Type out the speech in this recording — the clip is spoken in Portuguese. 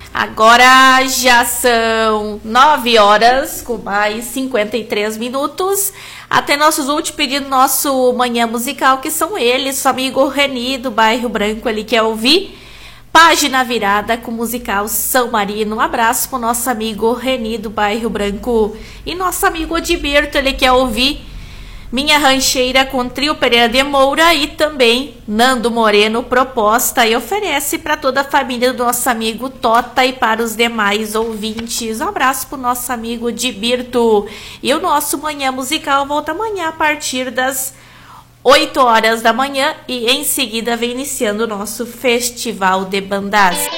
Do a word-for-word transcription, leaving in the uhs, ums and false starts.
Agora já são nove horas com mais cinquenta e três minutos. Até nossos últimos pedidos, nosso Manhã Musical, que são eles, o amigo Reni do Bairro Branco, ele quer ouvir Página Virada com o musical São Marino. Um abraço pro nosso amigo Reni do Bairro Branco. E nosso amigo Odibirto, ele quer ouvir Minha Rancheira com Trio Pereira de Moura e também Nando Moreno, proposta e oferece para toda a família do nosso amigo Tota e para os demais ouvintes. Um abraço para o nosso amigo Dibirto. E o nosso Manhã Musical volta amanhã a partir das oito horas da manhã e em seguida vem iniciando o nosso Festival de Bandas.